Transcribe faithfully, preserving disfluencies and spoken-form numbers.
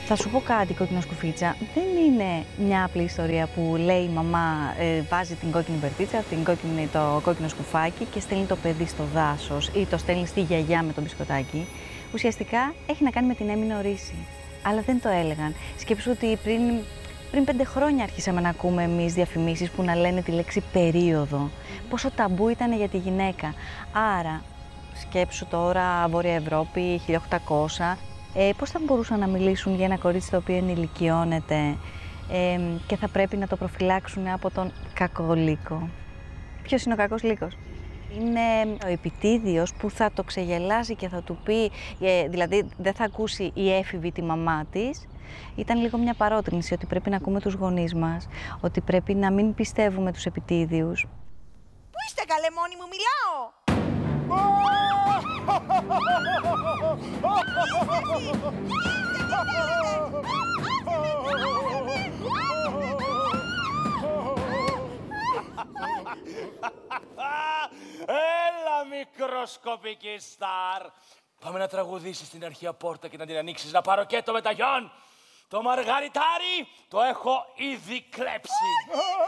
Θα σου πω κάτι, κόκκινο σκουφίτσα. Δεν είναι μια απλή ιστορία που λέει η μαμά ε, βάζει την κόκκινη βερτίτσα, την κόκκινη, το κόκκινο σκουφάκι και στέλνει το παιδί στο δάσος ή το στέλνει στη γιαγιά με το μπισκοτάκι. Ουσιαστικά έχει να κάνει με την έμεινο ρίση. Αλλά δεν το έλεγαν. Σκέψου ότι πριν, πριν πέντε χρόνια αρχίσαμε να ακούμε εμείς διαφημίσεις που να λένε τη λέξη περίοδο. Πόσο ταμπού ήταν για τη γυναίκα. Άρα, σκέψου τώρα Βόρεια Ευρώπη, χίλια οκτακόσια. Ε, πώς θα μπορούσαν να μιλήσουν για ένα κορίτσι το οποίο ενηλικιώνεται ε, και θα πρέπει να το προφυλάξουν από τον κακό λύκο. Ποιος είναι ο κακός λύκος? Είναι ο επιτίδιος που θα το ξεγελάσει και θα του πει, ε, δηλαδή δεν θα ακούσει η έφηβη τη μαμά της. Ήταν λίγο μια παρότρινση ότι πρέπει να ακούμε τους γονείς μας, ότι πρέπει να μην πιστεύουμε τους επιτίδιους. Πού είστε καλέ, μόνοι μου, μιλάω! Έλα, μικροσκοπική στάρ. Πάμε να τραγουδήσεις στην αρχαία πόρτα και να την ανοίξεις να πάρω και το μεταγιόν. Το μαργαριτάρι το έχω ήδη κλέψει.